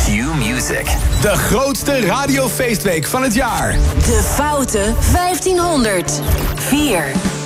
Q-Music. De grootste radiofeestweek van het jaar. De Foute 1500. 4.